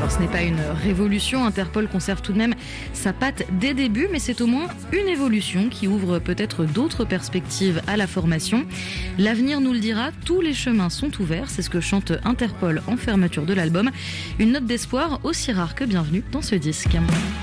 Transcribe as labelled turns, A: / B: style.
A: Alors ce n'est pas une révolution, Interpol conserve tout de même sa patte des débuts, mais c'est au moins une évolution qui ouvre peut-être d'autres perspectives à la formation. L'avenir nous le dira, tous les chemins sont ouverts, c'est ce que chante Interpol en fermeture de l'album. Une note d'espoir aussi rare que bienvenue dans ce disque.